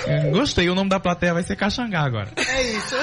Gostei, o nome da plateia vai ser Caxangá agora. É isso.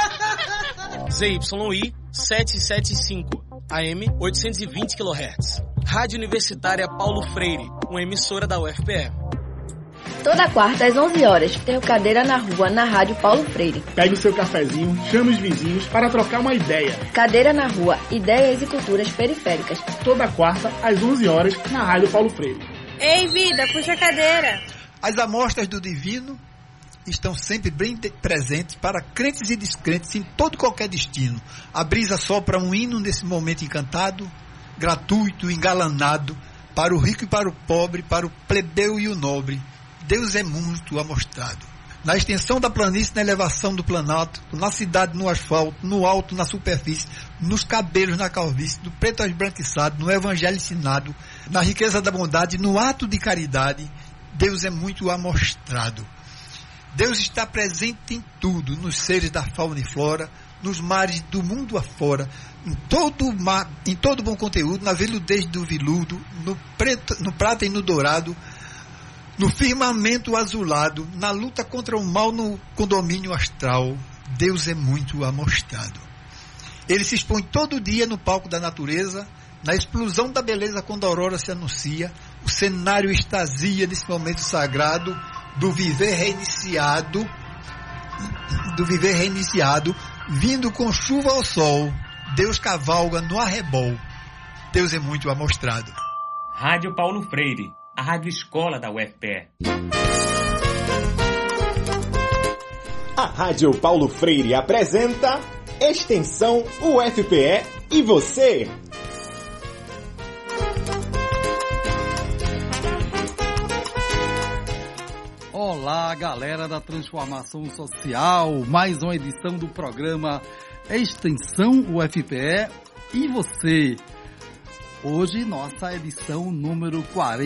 ZYI 775, AM 820 kHz. Rádio Universitária Paulo Freire, uma emissora da UFPE. Toda quarta às 11 horas tem o Cadeira na Rua na Rádio Paulo Freire. Pegue o seu cafezinho, chame os vizinhos para trocar uma ideia. Cadeira na Rua, Ideias e Culturas Periféricas. Toda quarta às 11 horas na Rádio Paulo Freire. Ei, vida, puxa a cadeira. As amostras do divino estão sempre bem presentes para crentes e descrentes em todo e qualquer destino. A brisa sopra um hino nesse momento encantado, gratuito, engalanado, para o rico e para o pobre, para o plebeu e o nobre. Deus é muito amostrado. Na extensão da planície, na elevação do planalto, na cidade, no asfalto, no alto, na superfície, nos cabelos, na calvície, do preto ao esbranquiçado, no evangelho ensinado, na riqueza da bondade, no ato de caridade, Deus é muito amostrado. Deus está presente em tudo, nos seres da fauna e flora, nos mares do mundo afora, em todo bom conteúdo, na veludez do viludo, no prata e no dourado, no firmamento azulado, na luta contra o mal no condomínio astral, Deus é muito amostrado. Ele se expõe todo dia no palco da natureza, na explosão da beleza quando a aurora se anuncia, o cenário extasia nesse momento sagrado do viver reiniciado, vindo com chuva ao sol, Deus cavalga no arrebol, Deus é muito amostrado. Rádio Paulo Freire, a rádio escola da UFPE. A Rádio Paulo Freire apresenta Extensão UFPE e você. Olá, galera da Transformação Social, mais uma edição do programa Extensão UFPE e você. Hoje, nossa edição número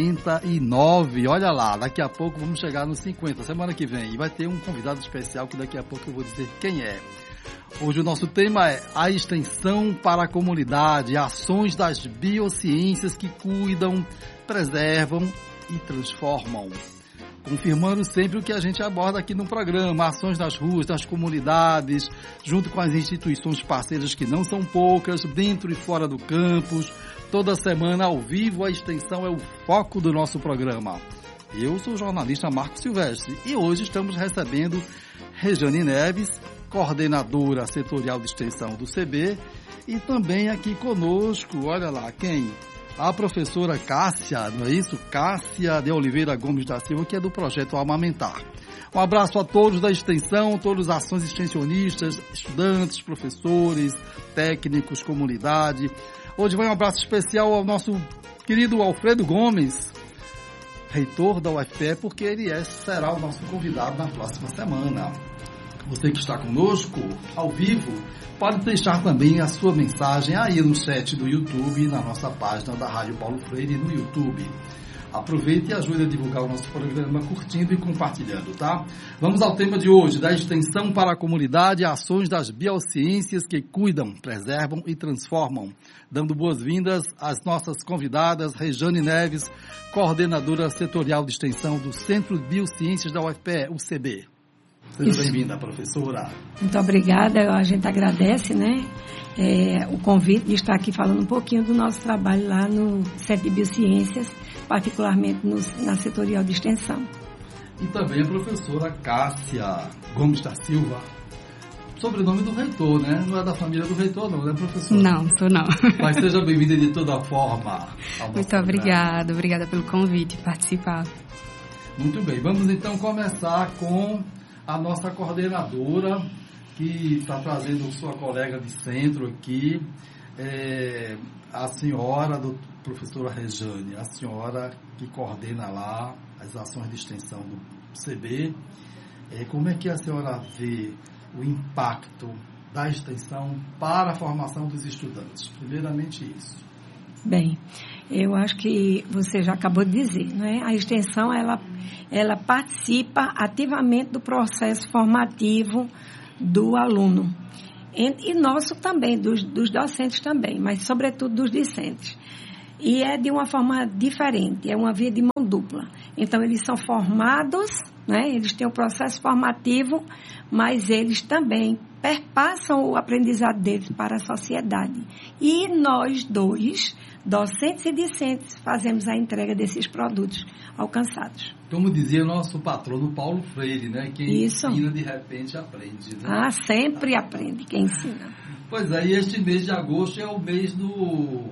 49. Olha lá, daqui a pouco vamos chegar nos 50, semana que vem. E vai ter um convidado especial que daqui a pouco eu vou dizer quem é. Hoje o nosso tema é a extensão para a comunidade, ações das biociências que cuidam, preservam e transformam. Confirmando sempre o que a gente aborda aqui no programa, ações nas ruas, nas comunidades, junto com as instituições parceiras que não são poucas, dentro e fora do campus. Toda semana, ao vivo, a extensão é o foco do nosso programa. Eu sou o jornalista Marco Silvestre e hoje estamos recebendo Rejane Neves, coordenadora setorial de extensão do CB, e também aqui conosco, olha lá, quem? A professora Cássia, não é isso? Cássia de Oliveira Gomes da Silva, que é do projeto Amamentar. Um abraço a todos da extensão, todas as ações extensionistas, estudantes, professores, técnicos, comunidade. Hoje vai um abraço especial ao nosso querido Alfredo Gomes, reitor da UFPE, porque ele será o nosso convidado na próxima semana. Você que está conosco, ao vivo, pode deixar também a sua mensagem aí no chat do YouTube, na nossa página da Rádio Paulo Freire no YouTube. Aproveite e ajude a divulgar o nosso programa curtindo e compartilhando, tá? Vamos ao tema de hoje, da extensão para a comunidade, ações das biociências que cuidam, preservam e transformam. Dando boas-vindas às nossas convidadas, Rejane Neves, coordenadora setorial de extensão do Centro de Biociências da UFPE, o CB. Seja bem-vinda, professora. Muito obrigada, a gente agradece, né, o convite de estar aqui falando um pouquinho do nosso trabalho lá no Centro de Biociências, particularmente na setorial de extensão. E também a professora Cássia Gomes da Silva, sobrenome do reitor, né? Não é da família do reitor, não, né, professora? Não, sou não. Mas seja bem-vinda de toda forma. Muito obrigada pelo convite, participar. Muito bem, vamos então começar com a nossa coordenadora, que está trazendo sua colega de centro aqui, a senhora, professora Rejane, a senhora que coordena lá as ações de extensão do CB. Como é que a senhora vê o impacto da extensão para a formação dos estudantes? Primeiramente isso. Bem, eu acho que você já acabou de dizer, não é? A extensão, ela participa ativamente do processo formativo do aluno. E nosso também, dos docentes também, mas sobretudo dos discentes. E é de uma forma diferente, é uma via de mão dupla. Então, eles são formados, né? Eles têm um processo formativo, mas eles também perpassam o aprendizado deles para a sociedade. E nós dois, docentes e discentes, fazemos a entrega desses produtos alcançados. Como dizia o nosso patrono Paulo Freire, né? Quem Isso. ensina, de repente, aprende. Né? Ah, sempre aprende quem ensina. Pois é, e este mês de agosto é o mês o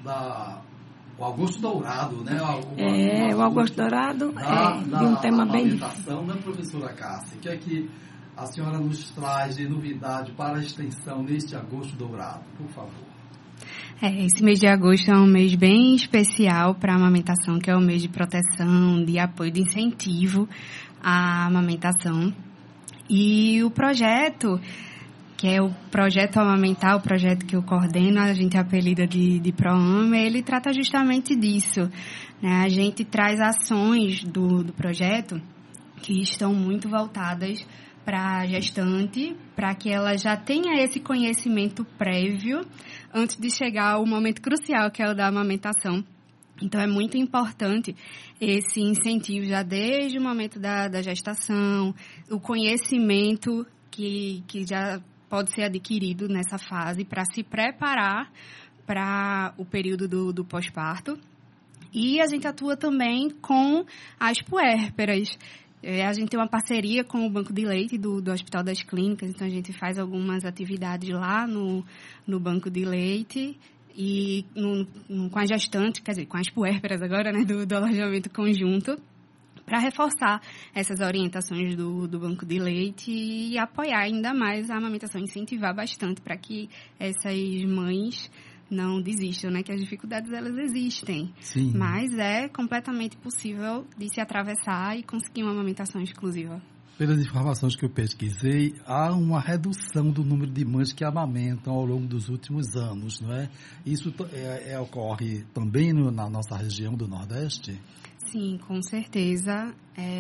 Agosto Dourado, né? O Agosto Dourado de um tema bem difícil. Da professora Cássia, o que é que a senhora nos traz de novidade para a extensão neste Agosto Dourado, por favor? Esse mês de agosto é um mês bem especial para a amamentação, que é o mês de proteção, de apoio, de incentivo à amamentação. E o projeto, que é o Projeto Amamentar, o projeto que eu coordeno, a gente apelida de ProAma, ele trata justamente disso, né? A gente traz ações do projeto que estão muito voltadas para a gestante, para que ela já tenha esse conhecimento prévio antes de chegar ao momento crucial, que é o da amamentação. Então, é muito importante esse incentivo já desde o momento da gestação, o conhecimento que já pode ser adquirido nessa fase para se preparar para o período do pós-parto. E a gente atua também com as puérperas. A gente tem uma parceria com o Banco de Leite do Hospital das Clínicas, então a gente faz algumas atividades lá no Banco de Leite e com a gestante, quer dizer, com as puérperas agora, né, do alojamento conjunto, para reforçar essas orientações do Banco de Leite e apoiar ainda mais a amamentação, incentivar bastante para que essas mães não desistam, né? Que as dificuldades, elas existem. Sim. Mas é completamente possível de se atravessar e conseguir uma amamentação exclusiva. Pelas informações que eu pesquisei, há uma redução do número de mães que amamentam ao longo dos últimos anos, não é? Isso ocorre também na nossa região do Nordeste? Sim, com certeza.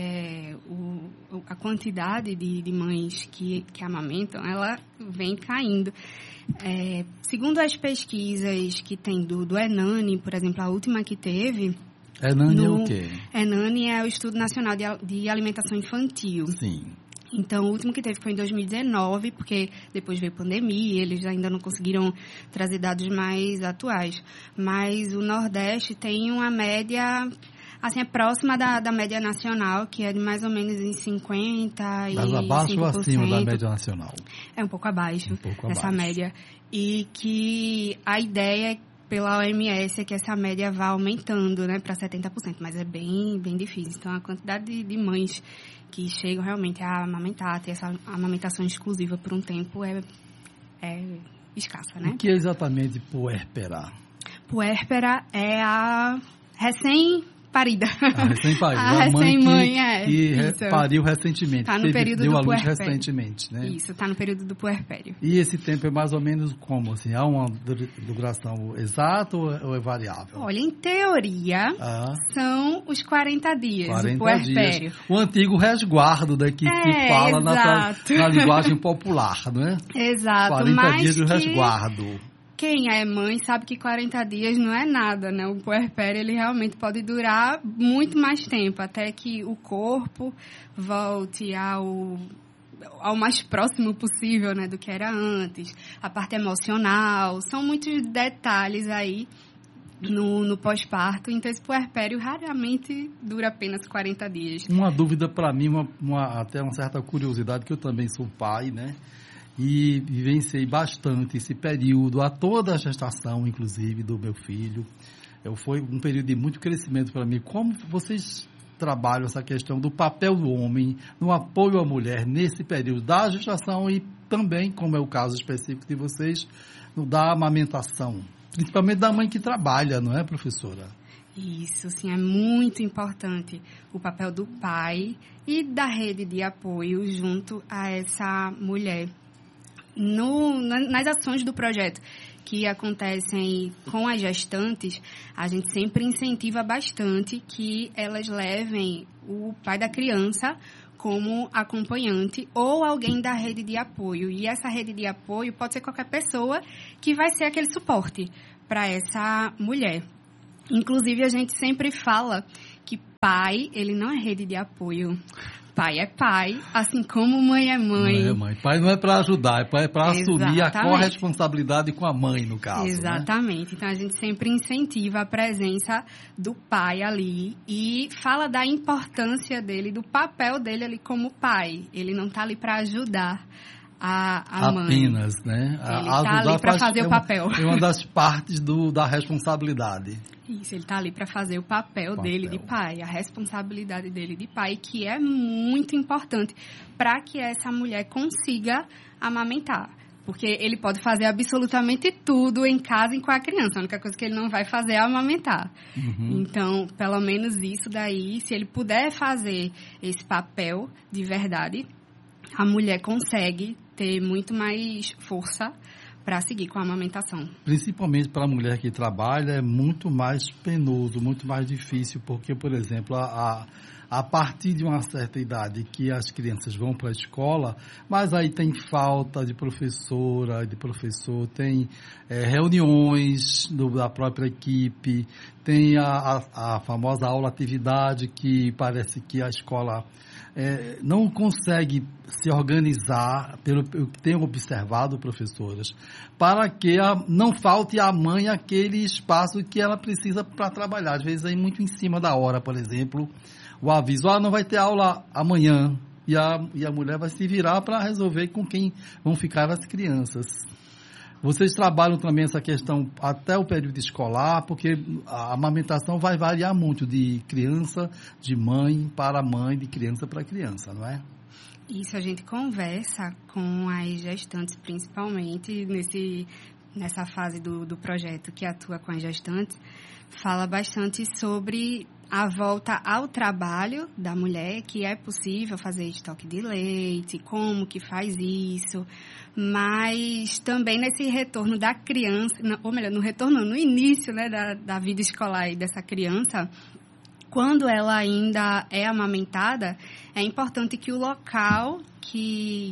A quantidade de mães que amamentam, ela vem caindo. Segundo as pesquisas que tem do ENANI, por exemplo, a última que teve... ENANI é o quê? ENANI é o Estudo Nacional de Alimentação Infantil. Sim. Então, o último que teve foi em 2019, porque depois veio pandemia, eles ainda não conseguiram trazer dados mais atuais. Mas o Nordeste tem uma média... Assim, é próxima da média nacional, que é de mais ou menos em 50%. Mas abaixo ou acima da média nacional? É um pouco abaixo dessa média. E que a ideia pela OMS é que essa média vá aumentando, né, para 70%. Mas é bem, bem difícil. Então, a quantidade de mães que chegam realmente a amamentar, ter essa amamentação exclusiva por um tempo é escassa, né? O que é exatamente puérpera? Puérpera é a recém-parida. A recém-mãe, que pariu recentemente. Está no período deu do à luz puerpério. Recentemente, né? Isso, está no período do puerpério. E esse tempo é mais ou menos como? Assim, há uma duração exata ou é variável? Olha, em teoria, são os 40 dias, 40 o puerpério. Dias. O antigo resguardo, né, que se fala na linguagem popular, não é? Exato. 40 dias do resguardo. Quem é mãe sabe que 40 dias não é nada, né? O puerpério, ele realmente pode durar muito mais tempo, até que o corpo volte ao mais próximo possível, né, do que era antes. A parte emocional, são muitos detalhes aí no pós-parto. Então, esse puerpério raramente dura apenas 40 dias. Uma dúvida para mim, até uma certa curiosidade, que eu também sou pai, né? E vivenciei bastante esse período, a toda a gestação, inclusive, do meu filho. Foi um período de muito crescimento para mim. Como vocês trabalham essa questão do papel do homem no apoio à mulher nesse período da gestação e também, como é o caso específico de vocês, no da amamentação? Principalmente da mãe que trabalha, não é, professora? Isso, sim, é muito importante o papel do pai e da rede de apoio junto a essa mulher. Nas ações do projeto que acontecem com as gestantes, a gente sempre incentiva bastante que elas levem o pai da criança como acompanhante ou alguém da rede de apoio. E essa rede de apoio pode ser qualquer pessoa que vai ser aquele suporte para essa mulher. Inclusive, a gente sempre fala que pai, ele não é rede de apoio. Pai é pai, assim como mãe é mãe. Não é mãe. Pai não é para ajudar, pai é para assumir a Exatamente. corresponsabilidade com a mãe, no caso. Exatamente. Né? Então, a gente sempre incentiva a presença do pai ali e fala da importância dele, do papel dele ali como pai. Ele não está ali para ajudar a mãe. Apenas, né? Ele está ali para fazer o papel. É uma das partes da responsabilidade. Isso, ele está ali para fazer o papel dele de pai, a responsabilidade dele de pai, que é muito importante para que essa mulher consiga amamentar. Porque ele pode fazer absolutamente tudo em casa e com a criança. A única coisa que ele não vai fazer é amamentar. Uhum. Então, pelo menos isso daí, se ele puder fazer esse papel de verdade, a mulher consegue ter muito mais força para seguir com a amamentação. Principalmente para a mulher que trabalha, é muito mais penoso, muito mais difícil, porque, por exemplo, a partir de uma certa idade que as crianças vão para a escola, mas aí tem falta de professora, de professor, tem reuniões da própria equipe, tem a famosa aula-atividade, que parece que a escola não consegue se organizar, pelo que tenho observado, professoras, para que não falte à mãe aquele espaço que ela precisa para trabalhar. Às vezes, aí muito em cima da hora, por exemplo, o aviso, não vai ter aula amanhã, e a mulher vai se virar para resolver com quem vão ficar as crianças. Vocês trabalham também essa questão até o período escolar, porque a amamentação vai variar muito de criança, de mãe para mãe, de criança para criança, não é? Isso, a gente conversa com as gestantes, principalmente nessa fase do projeto que atua com as gestantes, fala bastante sobre a volta ao trabalho da mulher, que é possível fazer estoque de leite, como que faz isso, mas também nesse retorno da criança, ou melhor, no início, né, da vida escolar dessa criança, quando ela ainda é amamentada, é importante que o local que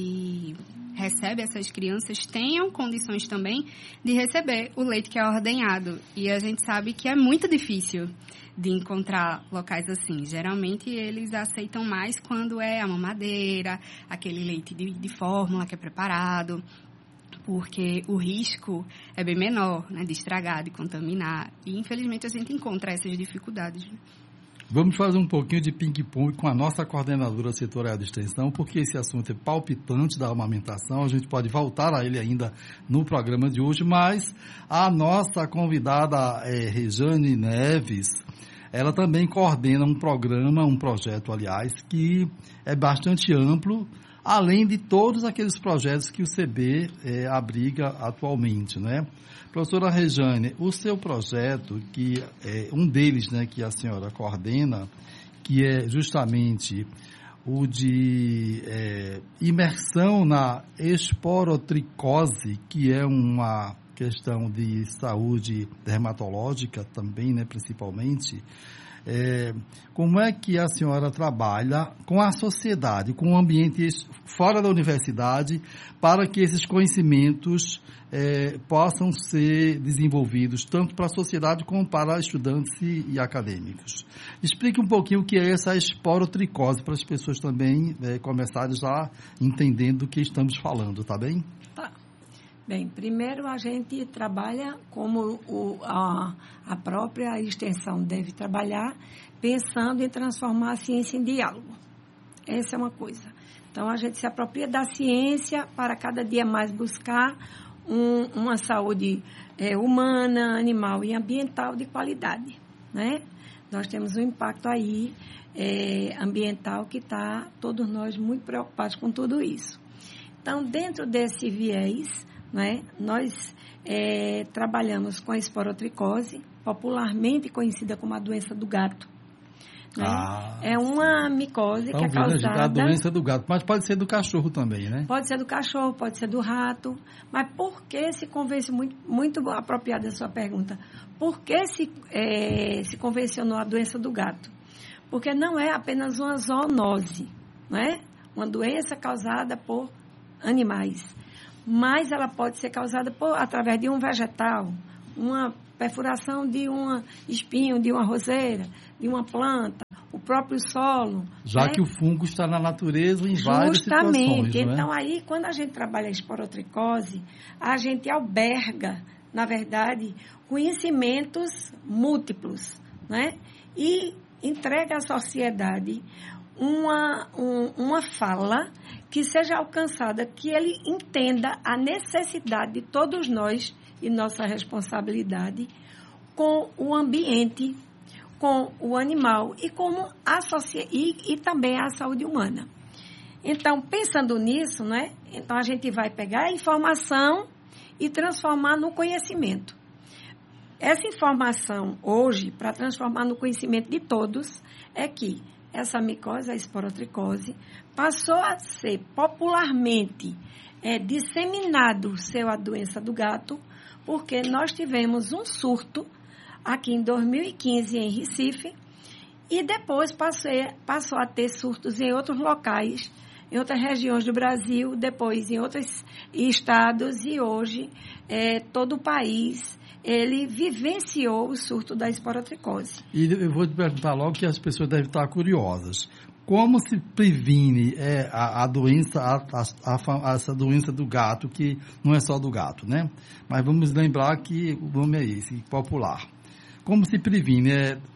recebe essas crianças tenham condições também de receber o leite que é ordenhado. E a gente sabe que é muito difícil de encontrar locais assim. Geralmente, eles aceitam mais quando é a mamadeira, aquele leite de fórmula que é preparado, porque o risco é bem menor, né, de estragar, de contaminar. E, infelizmente, a gente encontra essas dificuldades. Vamos fazer um pouquinho de ping-pong com a nossa coordenadora setorial de extensão, porque esse assunto é palpitante da amamentação. A gente pode voltar a ele ainda no programa de hoje, mas a nossa convidada Rejane Neves, ela também coordena um projeto, aliás, que é bastante amplo, além de todos aqueles projetos que o CB abriga atualmente, né? Professora Rejane, o seu projeto, que é um deles, né, que a senhora coordena, que é justamente o de imersão na esporotricose, que é uma questão de saúde dermatológica também, né, principalmente, como é que a senhora trabalha com a sociedade, com o ambiente fora da universidade, para que esses conhecimentos possam ser desenvolvidos tanto para a sociedade como para estudantes e acadêmicos? Explique um pouquinho o que é essa esporotricose, para as pessoas também começarem já entendendo do que estamos falando, tá bem? Tá. Bem, primeiro a gente trabalha como a própria extensão deve trabalhar, pensando em transformar a ciência em diálogo. Essa é uma coisa. Então, a gente se apropria da ciência para cada dia mais buscar uma saúde humana, animal e ambiental de qualidade, né? Nós temos um impacto aí ambiental que está todos nós muito preocupados com tudo isso. Então, dentro desse viés, né, nós trabalhamos com a esporotricose, popularmente conhecida como a doença do gato. Né? É uma micose que é causada... A doença do gato, mas pode ser do cachorro também, né? Pode ser do cachorro, pode ser do rato. Mas por que se convence, muito apropriada a sua pergunta, por que se convencionou a doença do gato? Porque não é apenas uma zoonose, né? Uma doença causada por animais, mas ela pode ser causada através de um vegetal, uma perfuração de um espinho, de uma roseira, de uma planta, o próprio solo. Já né? que o fungo está na natureza em várias situações. Justamente. Não é? Então, aí, quando a gente trabalha a esporotricose, a gente alberga, na verdade, conhecimentos múltiplos, né? E entrega à sociedade uma fala que seja alcançada, que ele entenda a necessidade de todos nós e nossa responsabilidade com o ambiente, com o animal e como e também a saúde humana. Então, pensando nisso, né? Então a gente vai pegar a informação e transformar no conhecimento. Essa informação hoje, para transformar no conhecimento de todos, é que essa micose, a esporotricose, passou a ser popularmente disseminado ser a doença do gato, porque nós tivemos um surto aqui em 2015 em Recife e depois passou a ter surtos em outros locais, em outras regiões do Brasil, depois em outros estados e hoje todo o país ele vivenciou o surto da esporotricose. E eu vou te perguntar logo que as pessoas devem estar curiosas. Como se previne a doença, essa doença do gato, que não é só do gato, né? Mas vamos lembrar que o nome é esse, popular. Como se previne?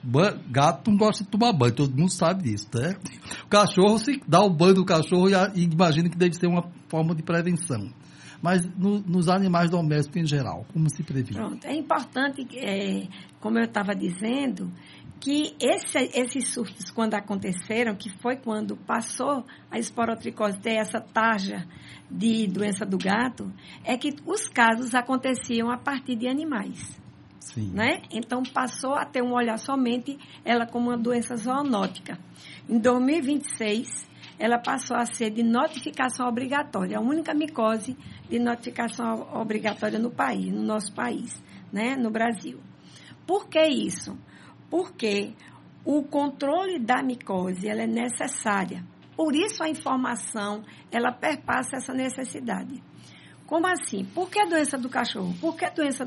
Gato não gosta de tomar banho, todo mundo sabe disso, né? O cachorro, se dá o banho do cachorro e imagina que deve ser uma forma de prevenção. Mas nos animais domésticos em geral, como se previne? Pronto, é importante, como eu estava dizendo, que esses surtos, quando aconteceram, que foi quando passou a esporotricose ter essa tarja de doença do gato, é que os casos aconteciam a partir de animais. Sim. Né? Então, passou a ter um olhar somente ela como uma doença zoonótica. Em 2026, ela passou a ser de notificação obrigatória, a única micose de notificação obrigatória no país, no nosso país, né? No Brasil. Por que isso? Porque o controle da micose ela é necessária. Por isso a informação ela perpassa essa necessidade. Como assim? Por que a doença do cachorro? Por que a doença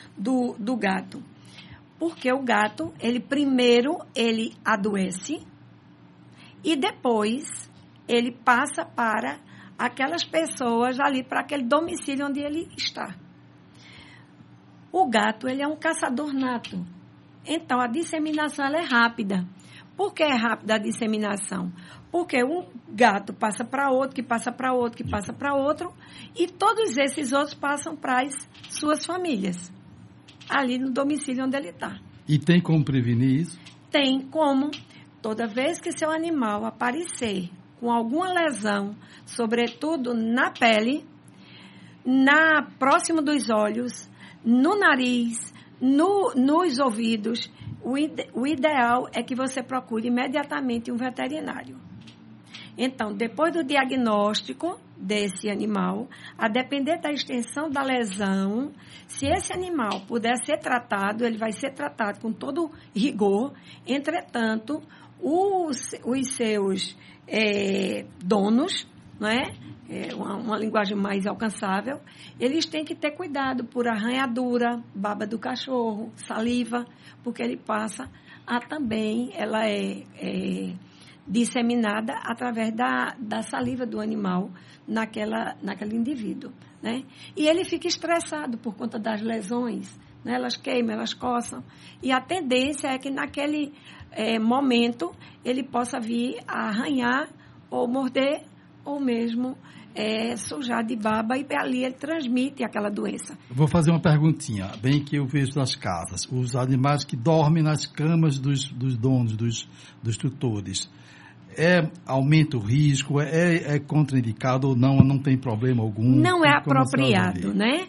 do gato? Porque o gato, primeiro ele adoece e depois ele passa para aquelas pessoas ali, para aquele domicílio onde ele está. O gato, ele é um caçador nato. Então, a disseminação ela é rápida. Por que é rápida a disseminação? Porque um gato passa para outro, que passa para outro, que passa para outro, e todos esses outros passam para as suas famílias, ali no domicílio onde ele está. E tem como prevenir isso? Tem como. Toda vez que seu animal aparecer com alguma lesão, sobretudo na pele, próximo dos olhos, no nariz, nos ouvidos, o ideal é que você procure imediatamente um veterinário. Então, depois do diagnóstico desse animal, a depender da extensão da lesão, se esse animal puder ser tratado, ele vai ser tratado com todo rigor. Entretanto, os seus donos, não é? Uma linguagem mais alcançável, eles têm que ter cuidado por arranhadura, baba do cachorro, saliva, porque ele passa a também, ela é disseminada através da saliva do animal naquele indivíduo, né? E ele fica estressado por conta das lesões, né? Elas queimam, elas coçam, e a tendência é que naquele momento ele possa vir a arranhar ou morder ou mesmo sujar de baba, e ali ele transmite aquela doença. Vou fazer uma perguntinha, bem que eu vejo nas casas. Os animais que dormem nas camas dos donos, dos tutores, aumenta o risco? É contraindicado ou não tem problema algum? Não é apropriado, né?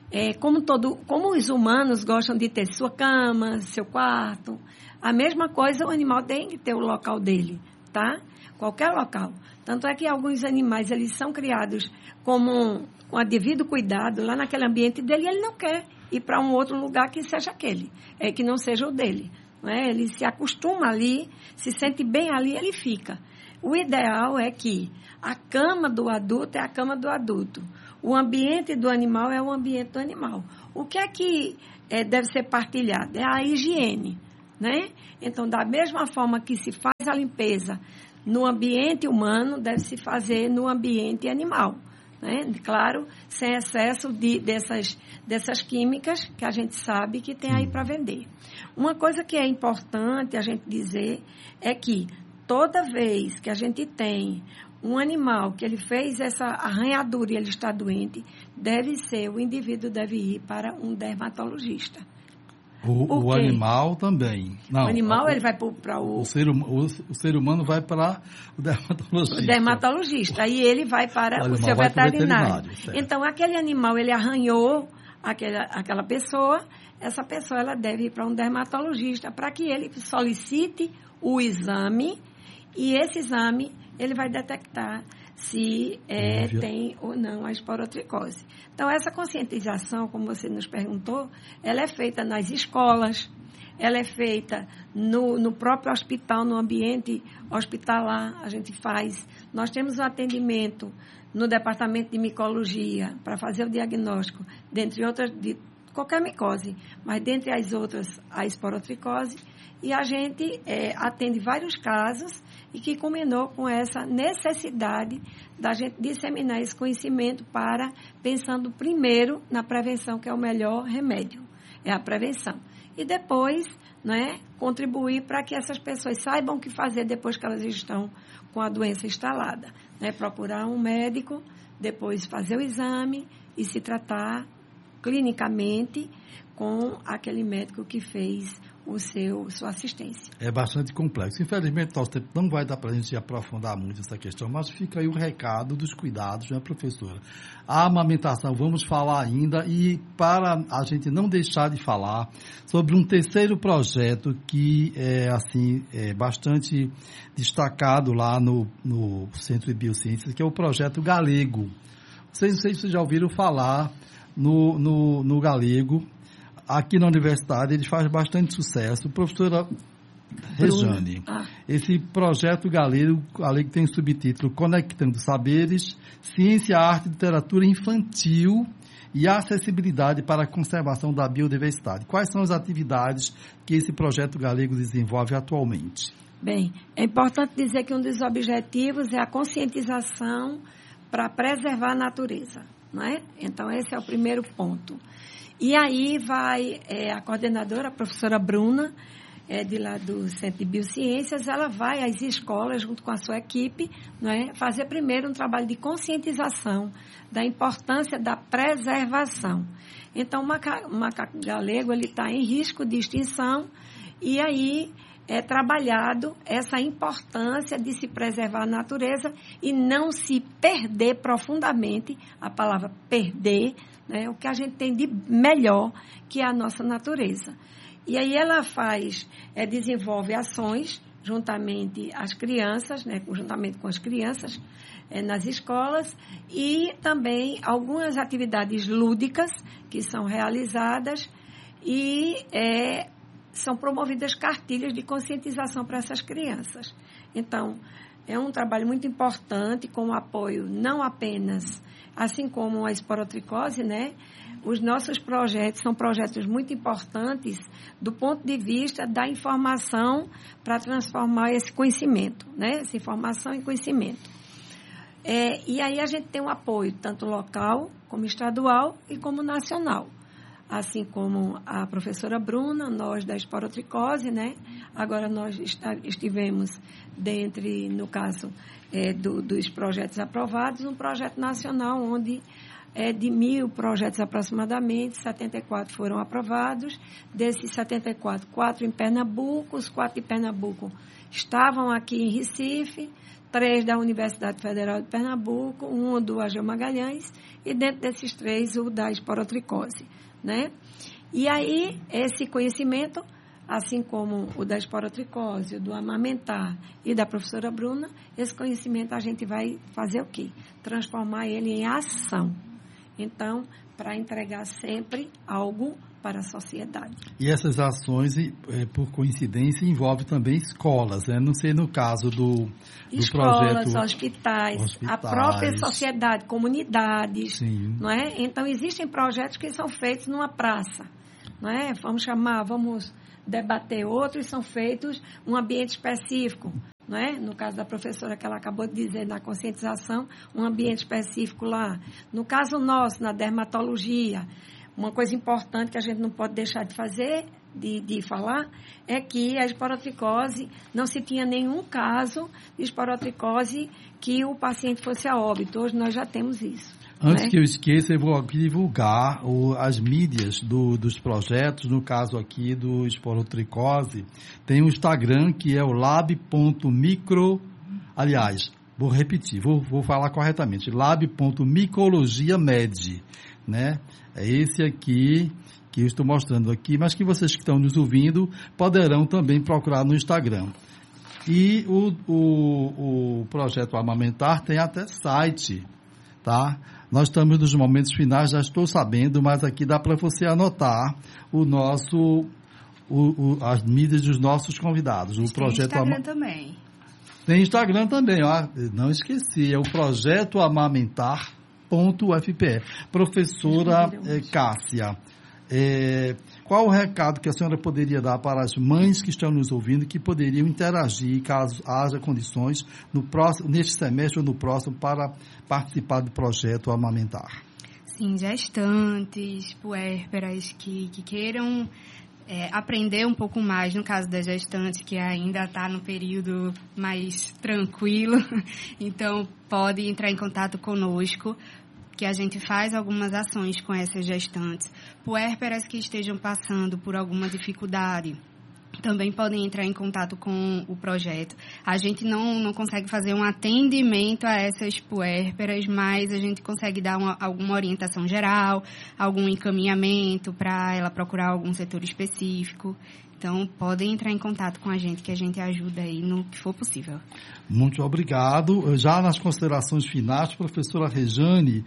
Como os humanos gostam de ter sua cama, seu quarto, a mesma coisa o animal tem que ter o local dele, tá? Qualquer local. Tanto é que alguns animais, eles são criados com a devido cuidado lá naquele ambiente dele, e ele não quer ir para um outro lugar que seja aquele, que não seja o dele. Não é? Ele se acostuma ali, se sente bem ali, ele fica. O ideal é que a cama do adulto é a cama do adulto. O ambiente do animal é o ambiente do animal. O que é que deve ser partilhado? É a higiene, né? Então, da mesma forma que se faz a limpeza no ambiente humano, deve se fazer no ambiente animal, né? Claro, sem excesso dessas químicas que a gente sabe que tem aí para vender. Uma coisa que é importante a gente dizer é que toda vez que a gente tem um animal que ele fez essa arranhadura e ele está doente, o indivíduo deve ir para um dermatologista. O animal também. Não, o animal ele vai para o ser humano vai para o dermatologista. O dermatologista. Aí ele vai para o seu veterinário. Então, aquele animal, ele arranhou aquela pessoa, essa pessoa ela deve ir para um dermatologista para que ele solicite o exame, e esse exame ele vai detectar se tem ou não a esporotricose. Então, essa conscientização, como você nos perguntou, ela é feita nas escolas, ela é feita no próprio hospital, no ambiente hospitalar, a gente faz. Nós temos um atendimento no departamento de micologia para fazer o diagnóstico, dentre outras, de qualquer micose, mas dentre as outras, a esporotricose, e a gente atende vários casos e que culminou com essa necessidade da gente disseminar esse conhecimento pensando primeiro na prevenção, que é o melhor remédio, é a prevenção. E depois, né, contribuir para que essas pessoas saibam o que fazer depois que elas estão com a doença instalada. Né, procurar um médico, depois fazer o exame e se tratar clinicamente com aquele médico que fez sua assistência. É bastante complexo. Infelizmente, nosso tempo não vai dar para a gente aprofundar muito essa questão, mas fica aí o recado dos cuidados, né, professora? A amamentação, vamos falar ainda, e para a gente não deixar de falar sobre um terceiro projeto que é bastante destacado lá no Centro de Biociências, que é o projeto Galego. Não sei se vocês já ouviram falar no Galego. Aqui na universidade ele faz bastante sucesso. Professora Rejane, esse projeto Galego tem o subtítulo Conectando Saberes, Ciência, Arte e Literatura Infantil e Acessibilidade para a Conservação da Biodiversidade. Quais são as atividades que esse projeto Galego desenvolve atualmente? Bem, é importante dizer que um dos objetivos é a conscientização para preservar a natureza, não é? Então, esse é o primeiro ponto. E aí vai a coordenadora, a professora Bruna, de lá do Centro de Biociências, ela vai às escolas, junto com a sua equipe, né, fazer primeiro um trabalho de conscientização da importância da preservação. Então, o macaco galego está em risco de extinção, e aí é trabalhado essa importância de se preservar a natureza e não se perder profundamente, a palavra perder, né, o que a gente tem de melhor, que é a nossa natureza. E aí ela desenvolve ações juntamente às crianças, né, juntamente com as crianças nas escolas, e também algumas atividades lúdicas que são realizadas e são promovidas cartilhas de conscientização para essas crianças. Então, é um trabalho muito importante, com o apoio não apenas, assim como a esporotricose, né? Os nossos projetos são projetos muito importantes do ponto de vista da informação para transformar esse conhecimento, né? Essa informação em conhecimento. E aí a gente tem um apoio tanto local, como estadual e como nacional. Assim como a professora Bruna, nós da esporotricose, né? Agora nós estivemos no caso dos projetos aprovados, um projeto nacional onde de 1.000 projetos aproximadamente, 74 foram aprovados. Desses 74, 4 em Pernambuco, os 4 de Pernambuco estavam aqui em Recife, 3 da Universidade Federal de Pernambuco, 1 do AGEU Magalhães, e dentro desses 3 o da esporotricose, né? E aí, esse conhecimento, assim como o da esporotricose, o do amamentar e da professora Bruna, esse conhecimento a gente vai fazer o quê? Transformar ele em ação. Então, para entregar sempre algo para a sociedade. E essas ações, por coincidência, envolvem também escolas, né? Não sei no caso do escolas, projeto... hospitais, a própria sociedade, comunidades, sim, não é? Então, existem projetos que são feitos numa praça, não é? Vamos debater outros, são feitos num ambiente específico, não é? No caso da professora que ela acabou de dizer, na conscientização, um ambiente específico lá. No caso nosso, na dermatologia, uma coisa importante que a gente não pode deixar de fazer, de falar, é que a esporotricose, não se tinha nenhum caso de esporotricose que o paciente fosse a óbito. Hoje nós já temos isso. Antes que eu esqueça, eu vou aqui divulgar as mídias dos projetos. No caso aqui do esporotricose, tem um Instagram que é o lab.micro... Aliás, vou repetir, vou falar corretamente. lab.micologiamed, né? É esse aqui que eu estou mostrando aqui, mas que vocês que estão nos ouvindo poderão também procurar no Instagram. E o projeto Amamentar tem até site, tá? Nós estamos nos momentos finais, já estou sabendo, mas aqui dá para você anotar as mídias dos nossos convidados. O projeto tem Instagram também. Tem Instagram também, ó. Não esqueci, é o Projeto Amamentar.ufpe. Professora Cássia, qual o recado que a senhora poderia dar para as mães que estão nos ouvindo, que poderiam interagir, caso haja condições, neste semestre ou no próximo, para participar do projeto Amamentar? Sim, gestantes, puérperas que queiram aprender um pouco mais, no caso das gestantes, que ainda está no período mais tranquilo, então pode entrar em contato conosco, que a gente faz algumas ações com essas gestantes. Puérperas que estejam passando por alguma dificuldade também podem entrar em contato com o projeto. A gente não consegue fazer um atendimento a essas puérperas, mas a gente consegue dar alguma orientação geral, algum encaminhamento para ela procurar algum setor específico. Então, podem entrar em contato com a gente, que a gente ajuda aí no que for possível. Muito obrigado. Já nas considerações finais, professora Rejane,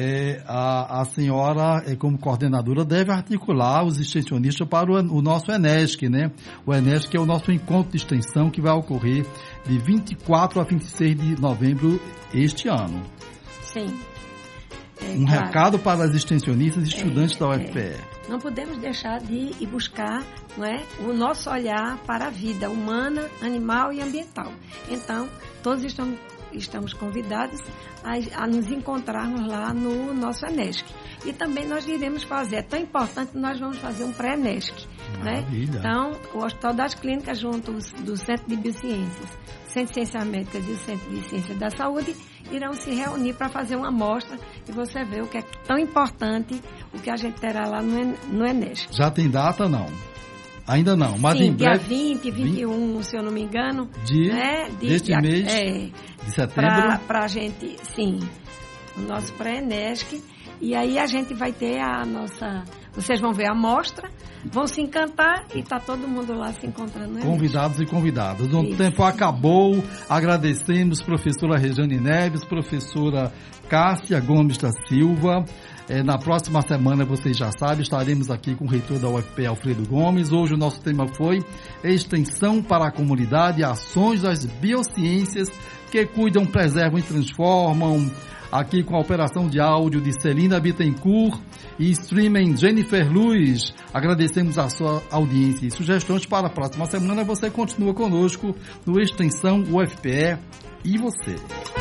a senhora, como coordenadora, deve articular os extensionistas para o nosso ENESC, né? O ENESC é o nosso encontro de extensão que vai ocorrer de 24 a 26 de novembro este ano. Sim. Claro. Recado para as extensionistas e estudantes da UFPE. Não podemos deixar de ir buscar, não é, o nosso olhar para a vida humana, animal e ambiental. Então, todos estamos convidados a nos encontrarmos lá no nosso ENESC. E também nós iremos fazer, é tão importante que nós vamos fazer um pré-ENESC. Né? Então, o Hospital das Clínicas, junto do Centro de Biociências, Centro de Ciências Médicas e o Centro de Ciências da Saúde, irão se reunir para fazer uma amostra e você vê o que é tão importante, o que a gente terá lá no ENESC. Já tem data, não? Ainda não, mas sim, em breve... dia 20, 21, se eu não me engano. Deste mês de setembro? Para a gente, sim, o nosso pré-ENESC. E aí a gente vai ter a nossa... Vocês vão ver a amostra, vão se encantar e está todo mundo lá se encontrando. Né? Convidados e convidadas. O tempo acabou. Agradecemos professora Rejane Neves, professora Cássia Gomes da Silva. Na próxima semana, vocês já sabem, estaremos aqui com o reitor da UFPE, Alfredo Gomes. Hoje o nosso tema foi Extensão para a Comunidade, Ações das Biociências que Cuidam, Preservam e Transformam. Aqui com a operação de áudio de Celina Bittencourt e streaming Jennifer Luz. Agradecemos a sua audiência e sugestões para a próxima semana. Você continua conosco no Extensão UFPE e você.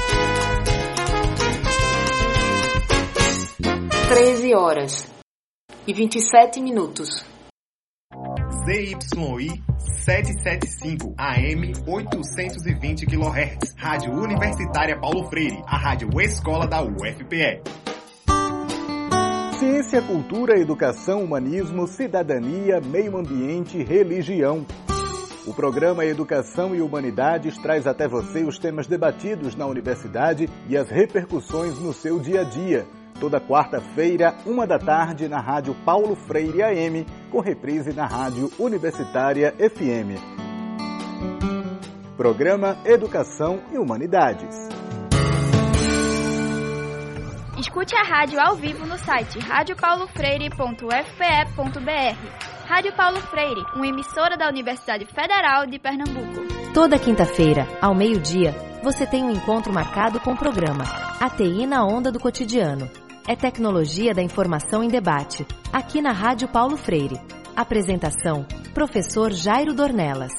13h27. ZYI 775 AM 820 kHz. Rádio Universitária Paulo Freire, a rádio escola da UFPE. Ciência, cultura, educação, humanismo, cidadania, meio ambiente, religião. O programa Educação e Humanidades traz até você os temas debatidos na universidade e as repercussões no seu dia a dia. Toda quarta-feira, 13h, na Rádio Paulo Freire AM, com reprise na Rádio Universitária FM. Programa Educação e Humanidades. Escute a rádio ao vivo no site radiopaulofreire.ufpe.br. Rádio Paulo Freire, uma emissora da Universidade Federal de Pernambuco. Toda quinta-feira, ao meio-dia, você tem um encontro marcado com o programa ATI na Onda do Cotidiano. É tecnologia da informação em debate, aqui na Rádio Paulo Freire. Apresentação, professor Jairo Dornelas.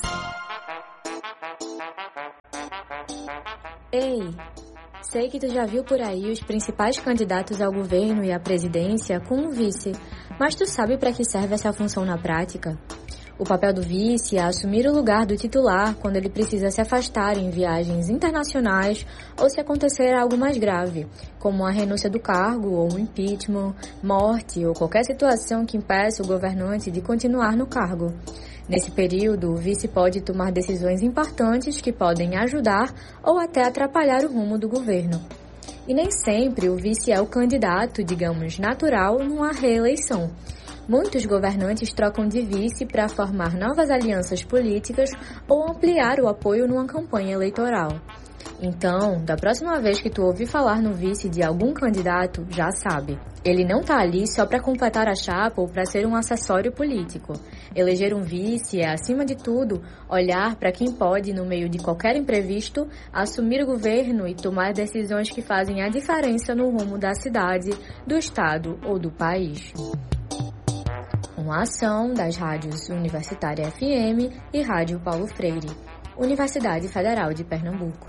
Ei, sei que tu já viu por aí os principais candidatos ao governo e à presidência com um vice, mas tu sabe para que serve essa função na prática? O papel do vice é assumir o lugar do titular quando ele precisa se afastar em viagens internacionais ou se acontecer algo mais grave, como a renúncia do cargo ou um impeachment, morte ou qualquer situação que impeça o governante de continuar no cargo. Nesse período, o vice pode tomar decisões importantes que podem ajudar ou até atrapalhar o rumo do governo. E nem sempre o vice é o candidato, digamos, natural numa reeleição. Muitos governantes trocam de vice para formar novas alianças políticas ou ampliar o apoio numa campanha eleitoral. Então, da próxima vez que tu ouvir falar no vice de algum candidato, já sabe. Ele não está ali só para completar a chapa ou para ser um acessório político. Eleger um vice é, acima de tudo, olhar para quem pode, no meio de qualquer imprevisto, assumir o governo e tomar decisões que fazem a diferença no rumo da cidade, do estado ou do país. Uma ação das rádios Universitária FM e Rádio Paulo Freire, Universidade Federal de Pernambuco.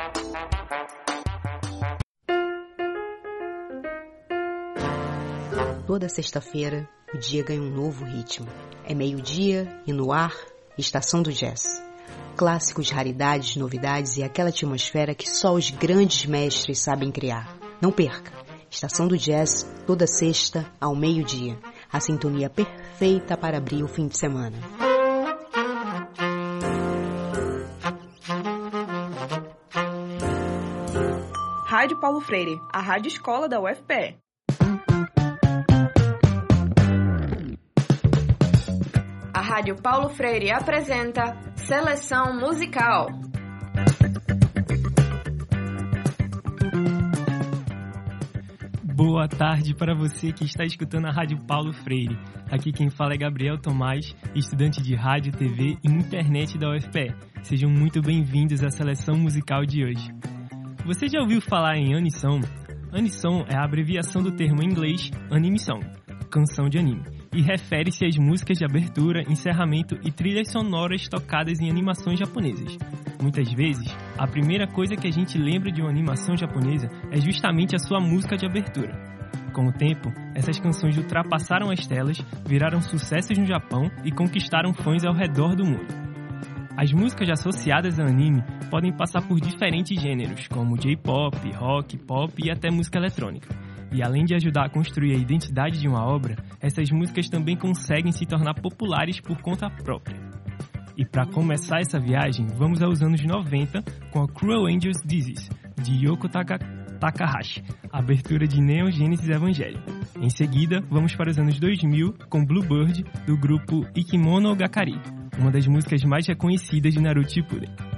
Toda sexta-feira, o dia ganha um novo ritmo. É meio-dia e no ar, Estação do Jazz. Clássicos, raridades, novidades e aquela atmosfera que só os grandes mestres sabem criar. Não perca! Estação do Jazz, toda sexta, ao meio-dia. A sintonia perfeita para abrir o fim de semana. Rádio Paulo Freire, a rádio escola da UFPE. A Rádio Paulo Freire apresenta Seleção Musical. Boa tarde para você que está escutando a Rádio Paulo Freire. Aqui quem fala é Gabriel Tomás, estudante de rádio, TV e internet da UFPE. Sejam muito bem-vindos à seleção musical de hoje. Você já ouviu falar em Anisong? Anisong é a abreviação do termo em inglês Anime Song, canção de anime, e refere-se às músicas de abertura, encerramento e trilhas sonoras tocadas em animações japonesas. Muitas vezes, a primeira coisa que a gente lembra de uma animação japonesa é justamente a sua música de abertura. Com o tempo, essas canções ultrapassaram as telas, viraram sucessos no Japão e conquistaram fãs ao redor do mundo. As músicas associadas ao anime podem passar por diferentes gêneros, como J-pop, rock, pop e até música eletrônica. E além de ajudar a construir a identidade de uma obra, essas músicas também conseguem se tornar populares por conta própria. E para começar essa viagem, vamos aos anos 90 com a Cruel Angels Disease, de Yoko Takahashi, abertura de Neon Genesis Evangelion. Em seguida, vamos para os anos 2000 com Bluebird, do grupo Ikimono Gakari, uma das músicas mais reconhecidas de Naruto Shippuden.